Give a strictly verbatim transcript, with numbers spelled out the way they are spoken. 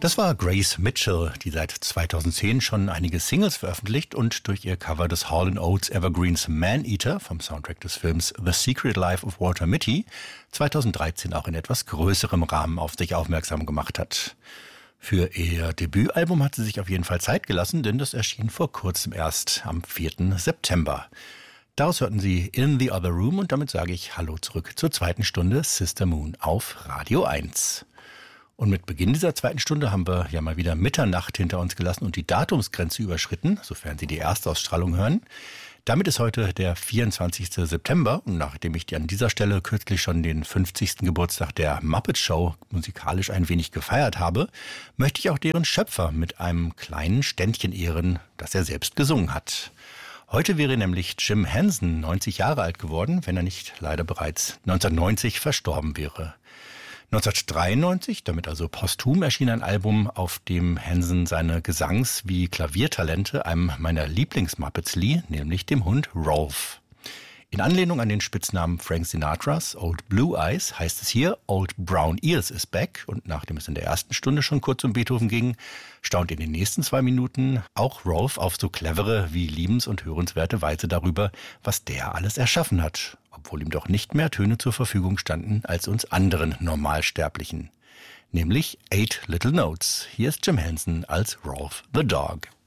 Das war Grace Mitchell, die seit zweitausendzehn schon einige Singles veröffentlicht und durch ihr Cover des Hall and Oates Evergreens Man-Eater vom Soundtrack des Films The Secret Life of Walter Mitty zweitausenddreizehn auch in etwas größerem Rahmen auf sich aufmerksam gemacht hat. Für ihr Debütalbum hat sie sich auf jeden Fall Zeit gelassen, denn das erschien vor kurzem erst am vierten September. Daraus hörten Sie In the Other Room und damit sage ich Hallo zurück zur zweiten Stunde Sister Moon auf Radio eins. Und mit Beginn dieser zweiten Stunde haben wir ja mal wieder Mitternacht hinter uns gelassen und die Datumsgrenze überschritten, sofern Sie die Erstausstrahlung hören. Damit ist heute der vierundzwanzigsten September und nachdem ich an dieser Stelle kürzlich schon den fünfzigsten Geburtstag der Muppet Show musikalisch ein wenig gefeiert habe, möchte ich auch deren Schöpfer mit einem kleinen Ständchen ehren, das er selbst gesungen hat. Heute wäre nämlich Jim Henson neunzig Jahre alt geworden, wenn er nicht leider bereits neunzehnhundertneunzig verstorben wäre. neunzehnhundertdreiundneunzig, damit also posthum, erschien ein Album, auf dem Henson seine Gesangs- wie Klaviertalente einem meiner Lieblings-Muppets lieh, nämlich dem Hund Rolf. In Anlehnung an den Spitznamen Frank Sinatras Old Blue Eyes heißt es hier Old Brown Ears is back und nachdem es in der ersten Stunde schon kurz um Beethoven ging, staunt in den nächsten zwei Minuten auch Rolf auf so clevere wie liebens- und hörenswerte Weise darüber, was der alles erschaffen hat, obwohl ihm doch nicht mehr Töne zur Verfügung standen als uns anderen Normalsterblichen. Nämlich Eight Little Notes. Hier ist Jim Henson als Rolf the Dog.